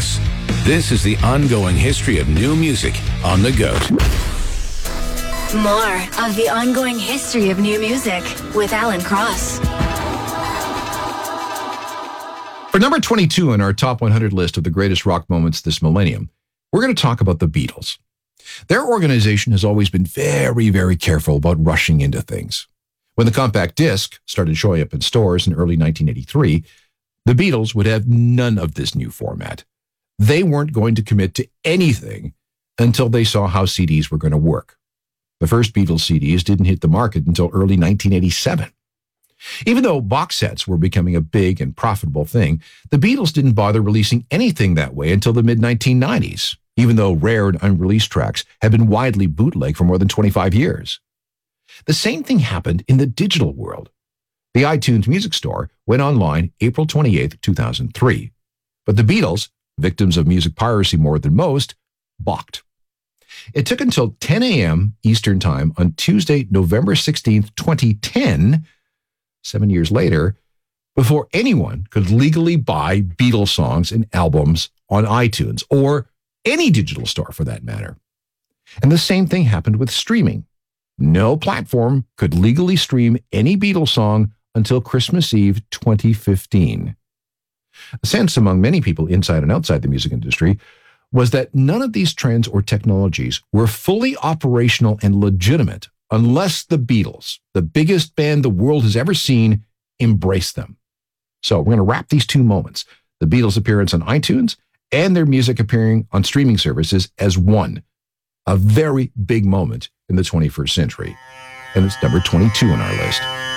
Cross. This is the ongoing history of new music on The GOAT. More of the ongoing history of new music with Alan Cross. For number 22 on our top 100 list of the greatest rock moments this millennium, we're going to talk about the Beatles. Their organization has always been very, very careful about rushing into things. When the compact disc started showing up in stores in early 1983, the Beatles would have none of this new format. They weren't going to commit to anything until they saw how CDs were going to work. The first Beatles CDs didn't hit the market until early 1987. Even though box sets were becoming a big and profitable thing, the Beatles didn't bother releasing anything that way until the mid-1990s, even though rare and unreleased tracks had been widely bootlegged for more than 25 years. The same thing happened in the digital world. The iTunes Music Store went online April 28, 2003. But the Beatles, victims of music piracy more than most, balked. It took until 10 a.m. Eastern Time on Tuesday, November 16, 2010, 7 years later, before anyone could legally buy Beatles songs and albums on iTunes, or any digital store for that matter. And the same thing happened with streaming. No platform could legally stream any Beatles song until Christmas Eve 2015. A sense among many people inside and outside the music industry was that none of these trends or technologies were fully operational and legitimate unless the Beatles, the biggest band the world has ever seen, embraced them. So we're going to wrap these two moments, the Beatles' appearance on iTunes and their music appearing on streaming services, as one, a very big moment in the 21st century. And it's number 22 on our list.